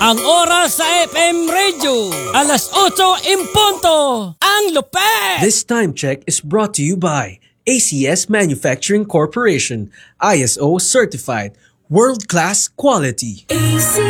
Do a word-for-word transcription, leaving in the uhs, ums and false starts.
Ang oras sa F M Radio, alas otso in punto. Ang lupet! This time check is brought to you by A C S Manufacturing Corporation, I S O certified, world-class quality. A C